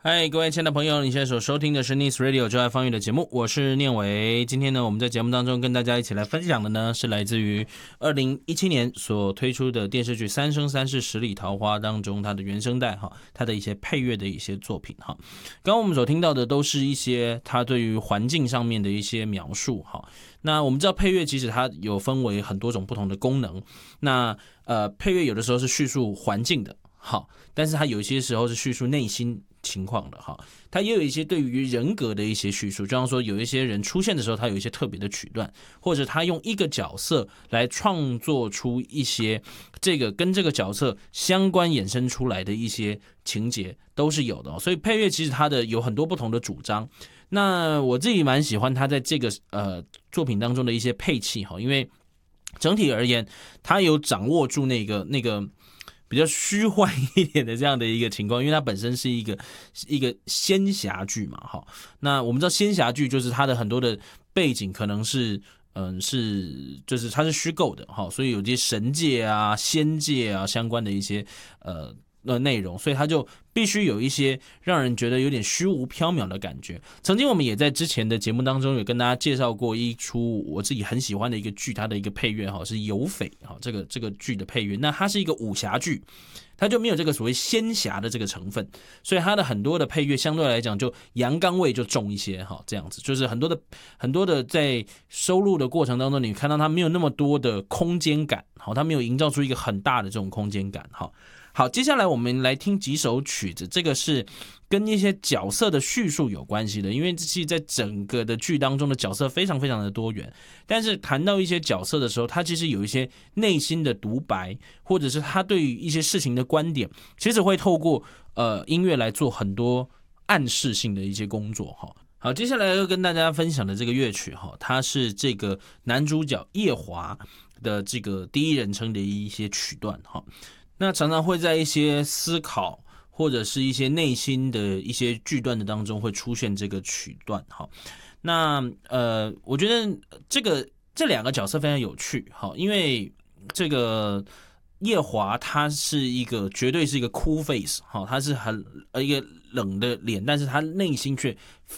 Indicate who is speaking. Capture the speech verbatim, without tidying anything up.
Speaker 1: 嗨，各位亲爱的朋友，你现在所收听的是 Nice Radio 就爱放映的节目，我是念伟。今天呢，我们在节目当中跟大家一起来分享的呢，是来自于二零一七年所推出的电视剧《三生三世十里桃花》当中它的原声带哈，它的一些配乐的一些作品哈。刚刚我们所听到的都是一些它对于环境上面的一些描述哈。那我们知道配乐其实它有分为很多种不同的功能，那呃配乐有的时候是叙述环境的，好，但是它有一些时候是叙述内心情况的哈，它也有一些对于人格的一些叙述，就像说有一些人出现的时候，他有一些特别的曲段，或者他用一个角色来创作出一些这个跟这个角色相关衍生出来的一些情节都是有的哦。所以配乐其实它的有很多不同的主张。那我自己蛮喜欢他在这个呃作品当中的一些配器哈，因为整体而言，他有掌握住那个那个。比较虚幻一点的这样的一个情况，因为它本身是一个一个仙侠剧嘛，哈。那我们知道仙侠剧就是它的很多的背景可能是，嗯，是就是它是虚构的，哈，所以有些神界啊、仙界啊相关的一些呃。的内容，所以它就必须有一些让人觉得有点虚无缥缈的感觉。曾经我们也在之前的节目当中有跟大家介绍过一出我自己很喜欢的一个剧，它的一个配乐哈是有匪哈，这个这个剧的配乐，那它是一个武侠剧，它就没有这个所谓仙侠的这个成分，所以它的很多的配乐相对来讲就阳刚味就重一些哈，这样子就是很多的很多的在收录的过程当中，你看到它没有那么多的空间感，好，它没有营造出一个很大的这种空间感哈。好，接下来我们来听几首曲子，这个是跟一些角色的叙述有关系的，因为其实在整个的剧当中的角色非常非常的多元，但是谈到一些角色的时候，他其实有一些内心的独白，或者是他对于一些事情的观点，其实会透过呃音乐来做很多暗示性的一些工作哈。好，接下来要跟大家分享的这个乐曲哈，它是这个男主角夜华的这个第一人称的一些曲段哈。那常常会在一些思考或者是一些内心的一些剧段的当中会出现这个曲段哈。那呃，我觉得这个这两个角色非常有趣哈，因为这个夜华他是一个绝对是一个 cool face 哈，他是很呃一个冷的脸，但是他内心却